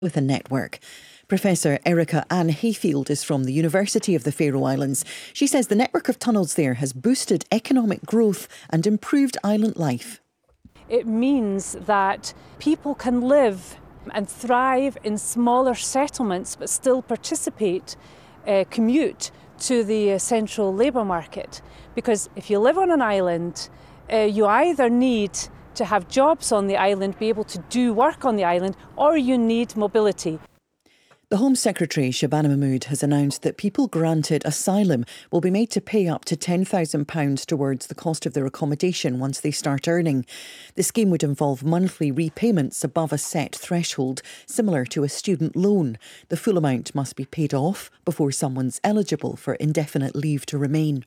with a network. Professor Erica Ann Hayfield is from the University of the Faroe Islands. She says the network of tunnels there has boosted economic growth and improved island life. It means that people can live and thrive in smaller settlements but still participate, commute to the central labour market. Because if you live on an island, you either need to have jobs on the island, be able to do work on the island, or you need mobility. The Home Secretary, Shabana Mahmood, has announced that people granted asylum will be made to pay up to £10,000 towards the cost of their accommodation once they start earning. The scheme would involve monthly repayments above a set threshold, similar to a student loan. The full amount must be paid off before someone's eligible for indefinite leave to remain.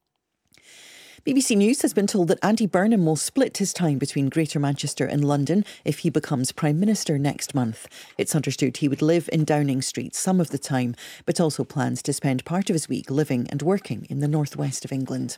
BBC News has been told that Andy Burnham will split his time between Greater Manchester and London if he becomes Prime Minister next month. It's understood he would live in Downing Street some of the time, but also plans to spend part of his week living and working in the northwest of England.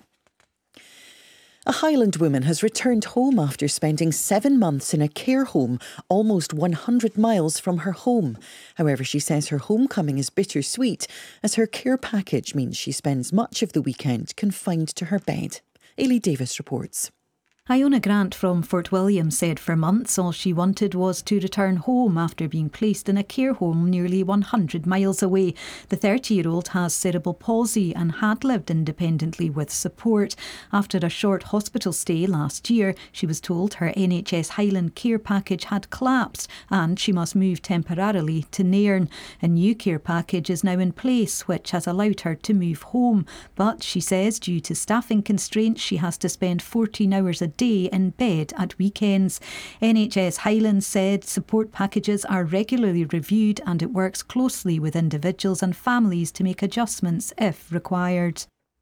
A Highland woman has returned home after spending 7 months in a care home almost 100 miles from her home. However, she says her homecoming is bittersweet as her care package means she spends much of the weekend confined to her bed. Ailey Davis reports. Iona Grant from Fort William said for months all she wanted was to return home after being placed in a care home nearly 100 miles away. The 30-year-old has cerebral palsy and had lived independently with support. After a short hospital stay last year, she was told her NHS Highland care package had collapsed and she must move temporarily to Nairn. A new care package is now in place, which has allowed her to move home. But she says due to staffing constraints, she has to spend 14 hours a day in bed at weekends. NHS Highlands said support packages are regularly reviewed and it works closely with individuals and families to make adjustments if required.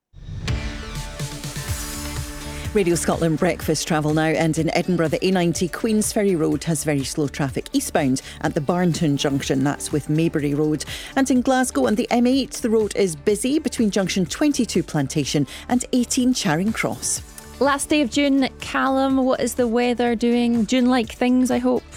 Radio Scotland breakfast travel now, and in Edinburgh the A90 Queensferry Road has very slow traffic eastbound at the Barnton Junction, that's with Maybury Road. And in Glasgow on the M8 the road is busy between junction 22 Plantation and 18 Charing Cross. Last day of June, Callum, what is the weather doing? June-like things, I hope?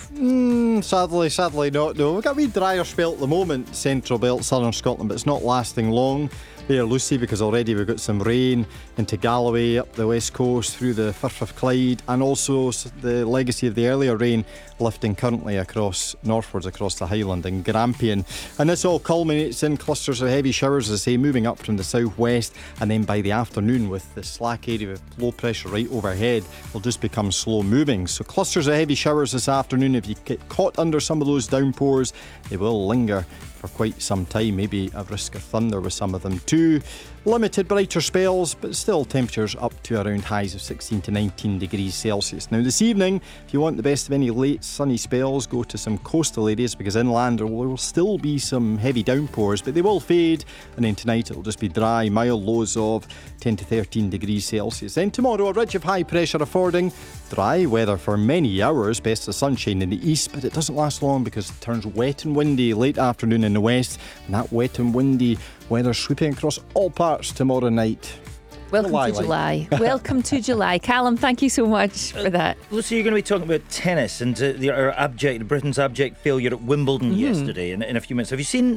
Sadly not, no. We've got a wee drier spell at the moment, Central Belt, Southern Scotland, but it's not lasting long there, Lucy, because already we've got some rain into Galloway, up the west coast, through the Firth of Clyde, and also the legacy of the earlier rain lifting currently across northwards across the Highland and Grampian. And this all culminates in clusters of heavy showers, as I say, moving up from the southwest, and then by the afternoon, with the slack area of low pressure right overhead, will just become slow moving. So clusters of heavy showers this afternoon. If you get caught under some of those downpours, they will linger for quite some time, maybe a risk of thunder with some of them too. Limited brighter spells, but still temperatures up to around highs of 16 to 19 degrees Celsius. Now this evening, if you want the best of any late sunny spells, go to some coastal areas, because inland there will still be some heavy downpours, but they will fade, and then tonight it will just be dry, mild lows of 10 to 13 degrees Celsius. Then tomorrow, a ridge of high pressure affording dry weather for many hours, best of sunshine in the east, but it doesn't last long because it turns wet and windy late afternoon in the west, and that wet and windy weather sweeping across all parts tomorrow night. Welcome to July. Welcome to July. Callum, thank you so much for that. Lucy, you're going to be talking about tennis and Britain's abject failure at Wimbledon yesterday in a few minutes. Have you seen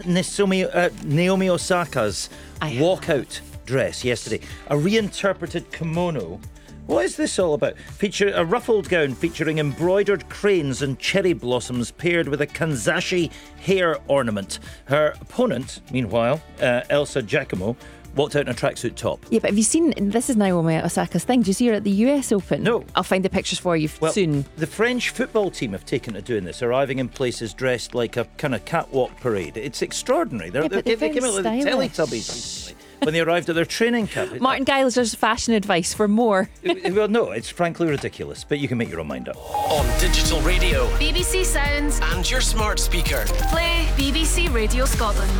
Naomi Osaka's walkout dress yesterday? A reinterpreted kimono. What is this all about? Feature a ruffled gown featuring embroidered cranes and cherry blossoms paired with a kanzashi hair ornament. Her opponent, meanwhile, Elsa Giacomo, walked out in a tracksuit top. Yeah, but have you seen, this is Naomi Osaka's thing, do you see her at the US Open? No. I'll find the pictures for you soon. The French football team have taken to doing this, arriving in places dressed like a kind of catwalk parade. It's extraordinary. They came out with the Teletubbies recently when they arrived at their training camp. Martin Giles' fashion advice for more. Well, no, it's frankly ridiculous, but you can make your own mind up. On digital radio, BBC Sounds, and your smart speaker. Play BBC Radio Scotland.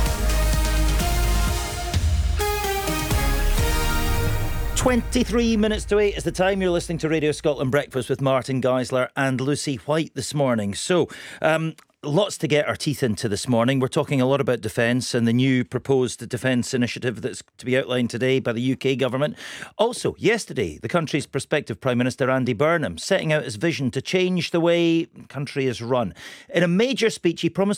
"23 minutes to 8 is the time. You're listening to Radio Scotland Breakfast with Martin Geisler and Lucy White this morning. So, lots to get our teeth into this morning. We're talking a lot about defence and the new proposed defence initiative that's to be outlined today by the UK government. Also, yesterday, the country's prospective Prime Minister Andy Burnham setting out his vision to change the way the country is run. In a major speech, he promised